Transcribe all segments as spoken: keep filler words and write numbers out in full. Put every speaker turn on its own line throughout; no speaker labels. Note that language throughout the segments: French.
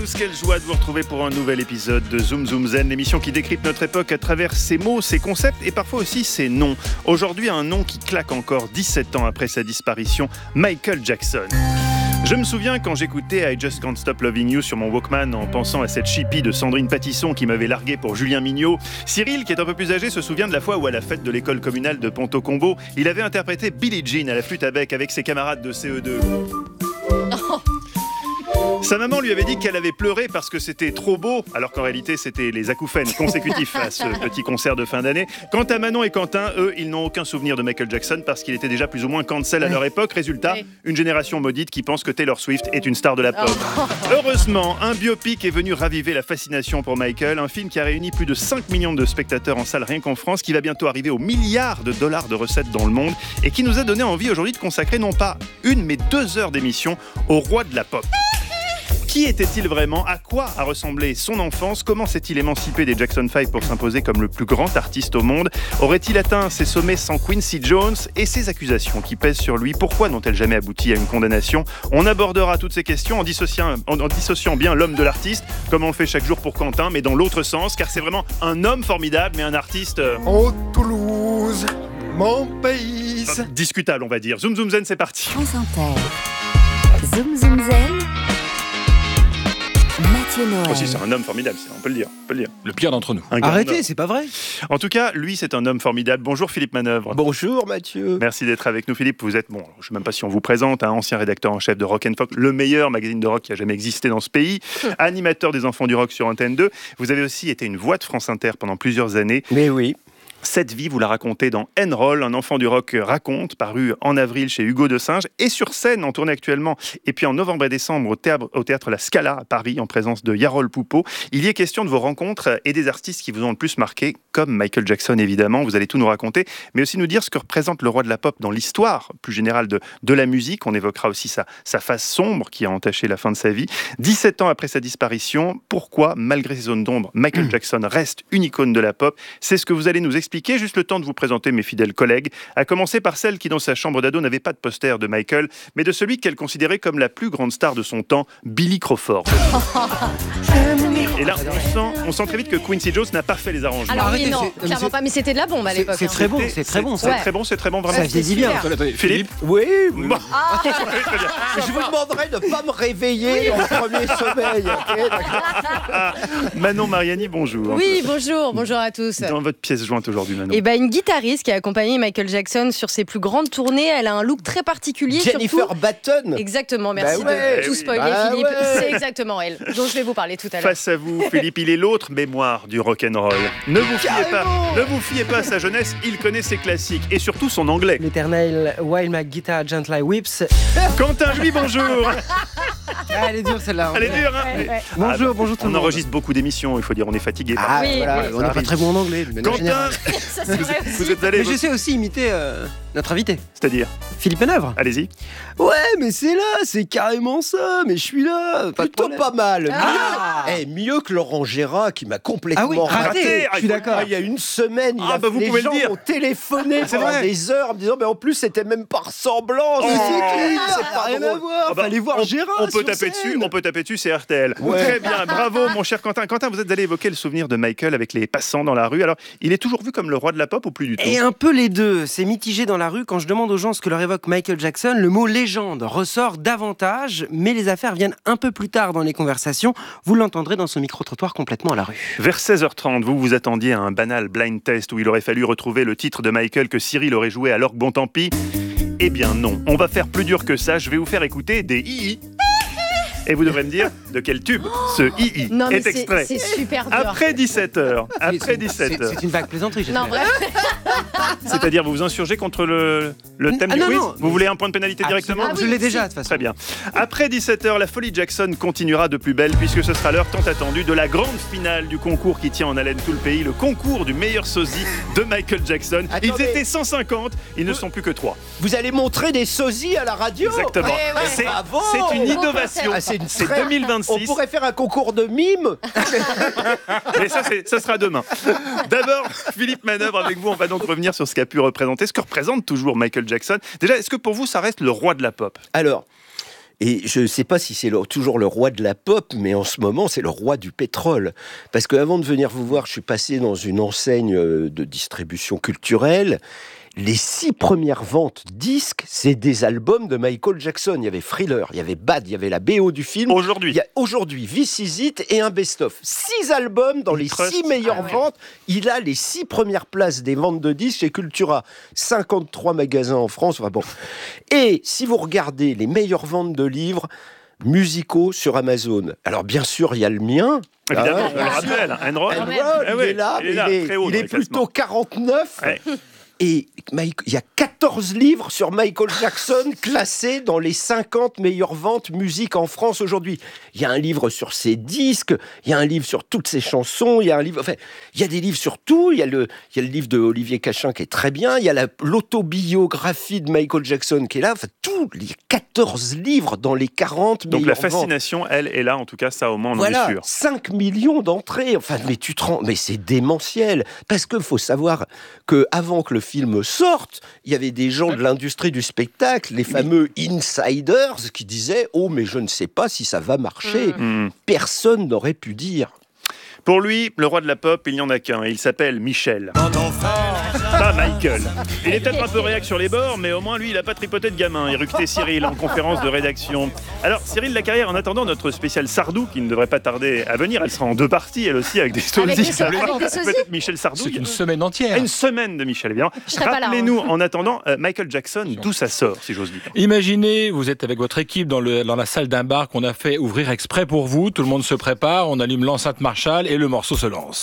Quelle joie de vous retrouver pour un nouvel épisode de Zoom Zoom Zen, l'émission qui décrypte notre époque à travers ses mots, ses concepts et parfois aussi ses noms. Aujourd'hui, un nom qui claque encore dix-sept ans après sa disparition, Michael Jackson. Je me souviens quand j'écoutais I Just Can't Stop Loving You sur mon Walkman en pensant à cette chippie de Sandrine Patisson qui m'avait largué pour Julien Mignot. Cyril, qui est un peu plus âgé, se souvient de la fois où à la fête de l'école communale de Ponto Combo, il avait interprété Billie Jean à la flûte à bec avec ses camarades de C E deux. Oh. Sa maman lui avait dit qu'elle avait pleuré parce que c'était trop beau, alors qu'en réalité c'était les acouphènes consécutifs à ce petit concert de fin d'année. Quant à Manon et Quentin, eux, ils n'ont aucun souvenir de Michael Jackson parce qu'il était déjà plus ou moins cancel à leur époque. Résultat, une génération maudite qui pense que Taylor Swift est une star de la pop. Heureusement, un biopic est venu raviver la fascination pour Michael, un film qui a réuni plus de cinq millions de spectateurs en salle rien qu'en France, qui va bientôt arriver aux milliards de dollars de recettes dans le monde et qui nous a donné envie aujourd'hui de consacrer non pas une mais deux heures d'émission au roi de la pop. Qui était-il vraiment? À quoi a ressemblé son enfance? Comment s'est-il émancipé des Jackson five pour s'imposer comme le plus grand artiste au monde? Aurait-il atteint ses sommets sans Quincy Jones? Et ces accusations qui pèsent sur lui, pourquoi n'ont-elles jamais abouti à une condamnation? On abordera toutes ces questions en dissociant, en, en dissociant bien l'homme de l'artiste, comme on le fait chaque jour pour Quentin, mais dans l'autre sens, car c'est vraiment un homme formidable, mais un artiste... Euh...
Oh Toulouse, mon pays.
Enfin, discutable, on va dire. Zoom Zoom Zen, c'est parti.
France Inter. Zoom Zoom Zen. Mathieu Noël.
Aussi, c'est un homme formidable, on peut le dire. On peut le dire.
Le pire d'entre nous.
Arrêtez, c'est pas vrai.
En tout cas, lui, c'est un homme formidable. Bonjour Philippe Manœuvre.
Bonjour Mathieu.
Merci d'être avec nous Philippe. Vous êtes, bon, je ne sais même pas si on vous présente, un ancien rédacteur en chef de Rock and Folk, le meilleur magazine de rock qui a jamais existé dans ce pays, animateur des Enfants du Rock sur Antenne deux. Vous avez aussi été une voix de France Inter pendant plusieurs années.
Mais oui.
Cette vie, vous la racontez dans N-Roll, un enfant du rock raconte, paru en avril chez Hugo de Singe, et sur scène, en tournée actuellement, et puis en novembre et décembre au théâtre, au théâtre La Scala à Paris, en présence de Yarol Poupeau. Il y est question de vos rencontres et des artistes qui vous ont le plus marqué, comme Michael Jackson évidemment, vous allez tout nous raconter, mais aussi nous dire ce que représente le roi de la pop dans l'histoire plus générale de, de la musique. On évoquera aussi sa, sa face sombre qui a entaché la fin de sa vie. dix-sept ans après sa disparition, pourquoi, malgré ses zones d'ombre, Michael Jackson reste une icône de la pop? C'est ce que vous allez nous expliquer. Juste le temps de vous présenter mes fidèles collègues, à commencer par celle qui, dans sa chambre d'ado, n'avait pas de poster de Michael, mais de celui qu'elle considérait comme la plus grande star de son temps, Billy Crawford. Et là, on sent, on sent très vite que Quincy Jones n'a pas fait les arrangements.
Alors
Arrêtez,
oui, non,
c'est-
clairement
c'est-
pas, mais c'était de la bombe à l'époque.
C'est
hein.
très bon, c'est très bon
C'est
ça.
très bon, c'est très bon, vraiment.
Ça vieillit bien.
Attendez, attendez,
Philippe,
Oui, oui.
Bon.
Ah,
Je vous demanderai de ne pas me réveiller en premier sommeil. Okay,
ah, Manon Mariani, bonjour.
oui, bonjour, bonjour à tous.
Dans votre pièce jointe aujourd'hui, Manon.
Et ben une guitariste qui a accompagné Michael Jackson sur ses plus grandes tournées. Elle a un look très particulier.
Jennifer
surtout...
Button.
Exactement, merci
Bah ouais,
de tout
oui.
spoiler,
Bah
Philippe.
ouais.
C'est exactement elle dont je vais vous parler tout à l'heure.
Face à vous, Philippe, il est l'autre mémoire du rock'n'roll. Ne vous fiez pas,
Carrément.
ne vous fiez pas à sa jeunesse, il connaît ses classiques et surtout son anglais.
L'éternel While My Guitar Gently Whips.
Quentin, lui, bonjour.
Ah, elle est dure celle-là.
Elle est dure, hein.
Ouais, ouais.
Bonjour,
Ah,
bonjour tout
On
le monde.
enregistre beaucoup d'émissions, il faut dire, on est fatigué.
Ah,
Oui,
voilà,
oui.
on n'est pas très bon en anglais. de manière
Quentin,
générale.
Ça, c'est vrai aussi.
vous êtes allé,
Mais je sais aussi imiter euh, notre invité,
c'est-à-dire,
Philippe Manœuvre.
allez-y.
Ouais, mais c'est là, c'est carrément ça, mais je suis là. Pas de
Plutôt
problème.
pas mal.
Ah.
Mieux, eh, mieux que Laurent Gérard qui m'a complètement
Ah oui, raté.
Ah,
Je suis d'accord.
Ah, il y a une semaine, il
Ah,
a,
bah, vous
les
pouvez le
gens
dire.
ont téléphoné
c'est
pendant
vrai.
des heures en me disant mais en plus c'était même pas ressemblant.
Oh.
C'est clair,
Ça
c'est
n'a
pas
rien
drôle.
à voir.
Ah bah,
Fallait voir
on,
Gérard.
on peut
sur
taper
scène.
dessus, on peut taper dessus, c'est R T L.
Ouais.
Très bien, bravo mon cher Quentin. Quentin, vous êtes allé évoquer le souvenir de Michael avec les passants dans la rue. Alors, il est toujours vu comme le roi de la pop ou plus du tout?
Et un peu les deux. C'est mitigé dans la rue. Quand je demande aux gens ce que leur évoque Michael Jackson, le mot légende ressort davantage, mais les affaires viennent un peu plus tard dans les conversations. Vous l'entendrez dans ce micro-trottoir complètement à la rue.
Vers seize heures trente, vous vous attendiez à un banal blind test où il aurait fallu retrouver le titre de Michael que Cyril aurait joué alors que bon tant pis. Eh bien non, on va faire plus dur que ça, je vais vous faire écouter des i-i. Et vous devrez me dire de quel tube ce i-i
Non, mais
est
c'est
extrait.
c'est super dur.
Après dix-sept heures, après
C'est-
dix-sept
c'est-
heures.
C'est une vague plaisanterie, j'espère.
Non, bref.
C'est-à-dire vous vous insurgez contre le, le thème
Ah,
du
non,
quiz?
non.
Vous voulez un point de pénalité directement?
Absolument,
Ah oui,
je l'ai déjà
si.
de toute façon.
Très bien. Après dix-sept heures, la folie Jackson continuera de plus belle puisque ce sera l'heure tant attendue de la grande finale du concours qui tient en haleine tout le pays, le concours du meilleur sosie de Michael Jackson. Ils
Attendez.
étaient cent cinquante, ils ne sont plus que trois.
Vous allez montrer des sosies à la radio.
Exactement.
Ouais, ouais.
C'est,
Bravo.
c'est une innovation.
Ah, c'est une
c'est
très-
deux mille
On
vingt-six.
pourrait faire un concours de mimes.
Mais ça, c'est, ça sera demain. D'abord, Philippe Manœuvre, avec vous, on va donc revenir sur ce qu'a pu représenter, ce que représente toujours Michael Jackson. Déjà, est-ce que pour vous, ça reste le roi de la pop?
Alors, Et je ne sais pas si c'est le, toujours le roi de la pop, mais en ce moment, c'est le roi du pétrole. Parce qu'avant de venir vous voir, je suis passé dans une enseigne de distribution culturelle. Les six premières ventes disques, c'est des albums de Michael Jackson. Il y avait Thriller, il y avait Bad, il y avait la B O du film.
Aujourd'hui.
Il y a aujourd'hui This Is It et un best-of. Six albums dans les
Trust.
six meilleures
Ah ouais.
ventes. Il a les six premières places des ventes de disques chez Cultura. cinquante-trois magasins en France. Enfin bon. Et si vous regardez les meilleures ventes de livres musicaux sur Amazon, alors bien sûr, il y a le mien.
Évidemment,
Hein,
on le rappelle, Enron.
Enron,
Ah
il
ouais,
est là,
il est
mais
là,
il est,
très haut
il
dans
est
les
plutôt
classements.
quarante-neuf.
Ouais.
Et Mike- il y a quatorze livres sur Michael Jackson classés dans les cinquante meilleures ventes musique en France aujourd'hui. Il y a un livre sur ses disques, il y a un livre sur toutes ses chansons, il y a un livre, enfin, il y a des livres sur tout. Il y a le, il y a le livre de Olivier Cachin qui est très bien. Il y a la, l'autobiographie de Michael Jackson qui est là. Enfin, tous les quatorze livres dans les quarante
Donc la
meilleures ventes.
fascination, elle, est là, en tout cas, ça au moins on en
Voilà,
est sûr.
cinq millions d'entrées. Enfin, mais tu te rends, mais c'est démentiel. Parce qu'il faut savoir que avant que le film sorte, il y avait des gens de l'industrie du spectacle, les fameux insiders, qui disaient « Oh, mais je ne sais pas si ça va marcher.
Hmm.
Personne n'aurait pu dire.
Pour lui, le roi de la pop, il n'y en a qu'un, et il s'appelle Michel. Pas Michael. Il est peut-être un peu réac sur les bords, mais au moins lui, il n'a pas tripoté de gamin. Il ructait Cyril en conférence de rédaction. Alors, Cyril Lacarrière, en attendant notre spéciale Sardou, qui ne devrait pas tarder à venir, elle sera en deux parties, elle aussi, avec des
Avec
sosies.
des so- avec des sosies.
Peut-être Michel Sardou.
C'est une semaine entière.
Une semaine de Michel, évidemment.
Je serai pas là,
Rappelez-nous, en attendant, euh, Michael Jackson, d'où ça sort, si j'ose dire.
Imaginez, vous êtes avec votre équipe dans, le, dans la salle d'un bar qu'on a fait ouvrir exprès pour vous. Tout le monde se prépare, on allume l'enceinte Marshall et le morceau se lance.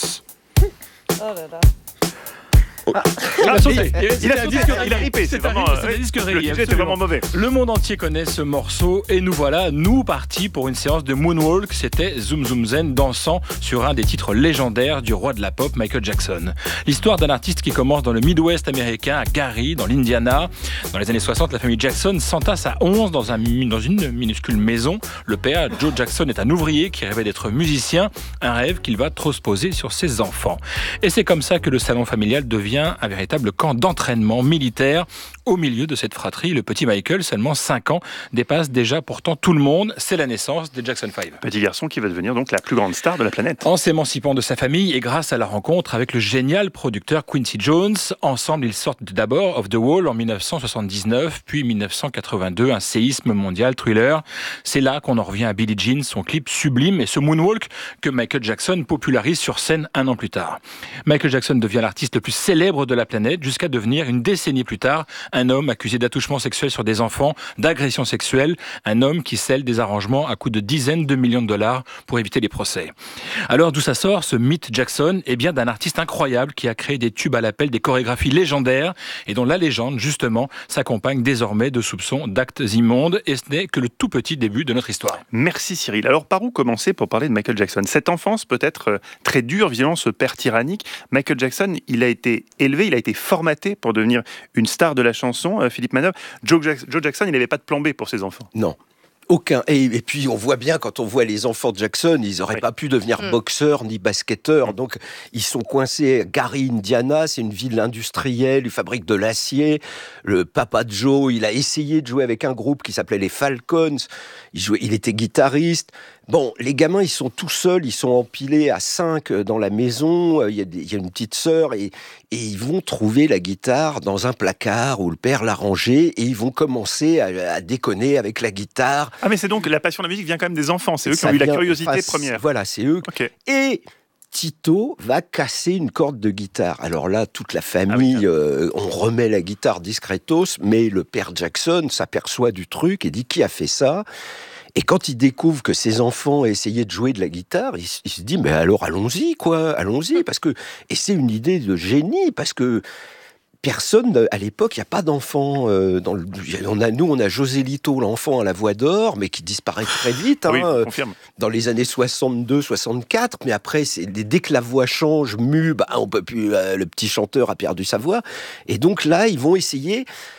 Ah,
Il a sauté.
il, il a
C'était un
sauté,
disque
il a
rayé.
ripé, c'est
C'est un
vraiment.
rip- c'est un
euh,
disque
le
rayé,
D J était
absolument.
vraiment mauvais.
Le monde entier connaît ce morceau et nous voilà, nous partis pour une séance de Moonwalk. C'était Zoom Zoom Zen dansant sur un des titres légendaires du roi de la pop, Michael Jackson. L'histoire d'un artiste qui commence dans le Midwest américain, à Gary, dans l'Indiana. Dans les années soixante, la famille Jackson s'entasse à onze dans, un, dans une minuscule maison. Le père, Joe Jackson, est un ouvrier qui rêvait d'être musicien, un rêve qu'il va transposer sur ses enfants. Et c'est comme ça que le salon familial devient un véritable camp d'entraînement militaire. Au milieu de cette fratrie, le petit Michael, seulement cinq ans, dépasse déjà pourtant tout le monde. C'est la naissance des Jackson cinq.
Petit garçon qui va devenir donc la plus grande star de la planète.
En s'émancipant de sa famille et grâce à la rencontre avec le génial producteur Quincy Jones, ensemble ils sortent d'abord Off the Wall en dix-neuf cent soixante-dix-neuf, puis dix-neuf cent quatre-vingt-deux, un séisme mondial thriller. C'est là qu'on en revient à Billie Jean, son clip sublime et ce Moonwalk que Michael Jackson popularise sur scène un an plus tard. Michael Jackson devient l'artiste le plus célèbre de la planète jusqu'à devenir une décennie plus tard un homme accusé d'attouchement sexuel sur des enfants, d'agression sexuelle, un homme qui scelle des arrangements à coût de dizaines de millions de dollars pour éviter les procès. Alors d'où ça sort ce mythe Jackson? Eh bien d'un artiste incroyable qui a créé des tubes à l'appel, des chorégraphies légendaires et dont la légende justement s'accompagne désormais de soupçons d'actes immondes et ce n'est que le tout petit début de notre histoire.
Merci Cyril. Alors par où commencer pour parler de Michael Jackson? Cette enfance peut-être euh, très dure, vivant ce père tyrannique. Michael Jackson, il a été élevé, il a été formaté pour devenir une star de la chanson. Euh, Philippe Manœuvre, Joe, Jack- Joe Jackson, il n'avait pas de plan B pour ses enfants.
Non. Aucun. Et, et puis, on voit bien, quand on voit les enfants de Jackson, ils n'auraient
Oui.
pas pu devenir
Mm.
boxeurs ni basketteurs. Donc, ils sont coincés. Gary, Indiana, c'est une ville industrielle, ils fabriquent de l'acier. Le papa de Joe, il a essayé de jouer avec un groupe qui s'appelait les Falcons. Il, jouait, il était guitariste. Bon, les gamins, ils sont tout seuls, ils sont empilés à cinq dans la maison. Il y a, des, il y a une petite sœur et, et ils vont trouver la guitare dans un placard où le père l'a rangée et ils vont commencer à, à déconner avec la guitare.
Ah mais c'est donc la passion de la musique vient quand même des enfants, c'est eux qui
Ça
ont eu la
vient-
curiosité
enfin,
première.
Voilà, c'est eux.
Ok.
Et Tito va casser une corde de guitare. Alors là, toute la famille,
Ah oui,
euh, on remet la guitare discretos, mais le père Jackson s'aperçoit du truc et dit qui a fait ça. Et quand il découvre que ses enfants essayaient de jouer de la guitare, il, s- il se dit mais alors allons-y quoi, allons-y parce que et c'est une idée de génie parce que personne, à l'époque, il n'y a pas d'enfant. Euh, dans le, on a, nous, on a José Lito, l'enfant à la voix d'or, mais qui disparaît très vite, hein,
Oui,
euh,
confirme.
dans les années soixante-deux soixante-quatre. Mais après, c'est, dès que la voix change, mue, bah, on peut plus, euh, le petit chanteur a perdu sa voix. Et donc là, ils vont essayer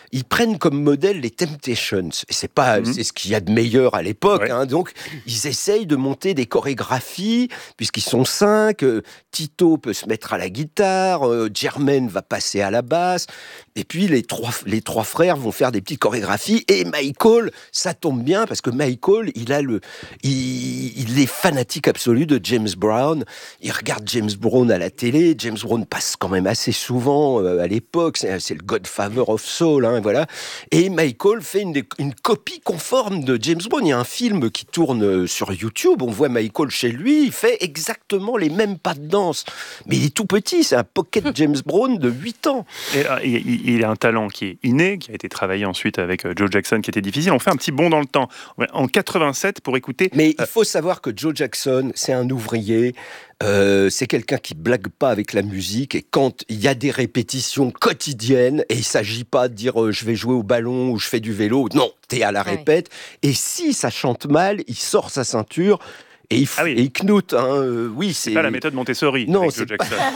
ils prennent comme modèle les Temptations. Et c'est pas,
Mhm.
c'est ce qu'il y a de meilleur à l'époque.
Ouais.
Hein. Donc, ils essayent de monter des chorégraphies, puisqu'ils sont cinq. euh, Tito peut se mettre à la guitare, euh, Jermaine va passer à la basse, et puis les trois, les trois frères vont faire des petites chorégraphies. Et Michael, ça tombe bien, parce que Michael, il a le, il, il est fanatique absolu de James Brown. Il regarde James Brown à la télé. James Brown passe quand même assez souvent euh, à l'époque. C'est, c'est le Godfather of Soul, hein, voilà. Et Michael fait une, une copie conforme de James Brown. Il y a un film qui tourne euh, sur YouTube. On voit Michael chez lui. Il fait exactement les mêmes pas de danse. Mais il est tout petit. C'est un pocket James Brown de huit ans.
Et, euh, il, il a un talent qui est inné, qui a été travaillé ensuite avec euh, Joe Jackson, qui était difficile. On fait un petit bond dans le temps. En quatre-vingt-sept, pour écouter...
Mais il faut savoir que Joe Jackson, c'est un ouvrier. Euh, c'est quelqu'un qui blague pas avec la musique, et quand il y a des répétitions quotidiennes, et il s'agit pas de dire euh, je vais jouer au ballon ou je fais du vélo, non, t'es à la
Ouais.
répète, et si ça chante mal, il sort sa ceinture et il, f-
Ah oui.
et il knoute. Hein. Euh, oui, c'est
C'est pas la méthode Montessori
Non,
avec
c'est
Joe
pas-
Jackson.